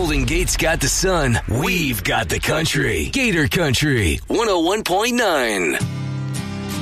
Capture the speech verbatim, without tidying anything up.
Golden Gate's got the sun. We've got the country. Gator Country, one oh one point nine.